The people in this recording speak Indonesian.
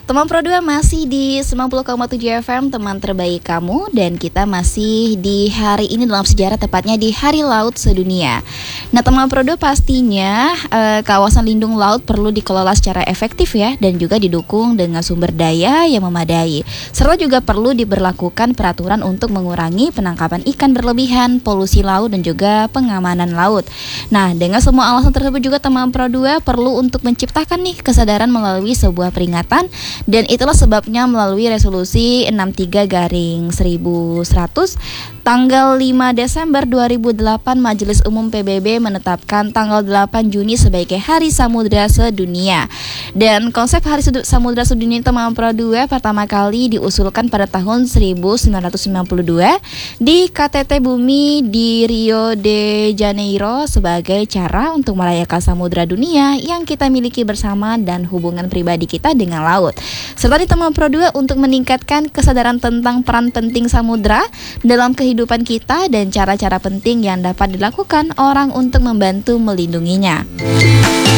Teman Pro 2 masih di 90,7 FM, teman terbaik kamu. Dan kita masih di hari ini dalam sejarah, tepatnya di Hari Laut Sedunia. Nah teman Pro 2, pastinya kawasan lindung laut perlu dikelola secara efektif ya, dan juga didukung dengan sumber daya yang memadai. Serta juga perlu diberlakukan peraturan untuk mengurangi penangkapan ikan berlebihan, polusi laut, dan juga pengamanan laut. Nah dengan semua alasan tersebut juga teman Pro 2 perlu untuk menciptakan nih kesadaran melalui sebuah peringatan. Dan itulah sebabnya melalui resolusi 63/1100 tanggal 5 Desember 2008 Majelis Umum PBB menetapkan tanggal 8 Juni sebagai Hari Samudra Sedunia. Dan konsep Hari Samudra Sedunia teman Pro 2 pertama kali diusulkan pada tahun 1992 di KTT Bumi di Rio de Janeiro sebagai cara untuk merayakan samudra dunia yang kita miliki bersama dan hubungan pribadi kita dengan laut. Serta di teman Pro 2 untuk meningkatkan kesadaran tentang peran penting samudra dalam kehidupan kita dan cara-cara penting yang dapat dilakukan orang untuk membantu melindunginya.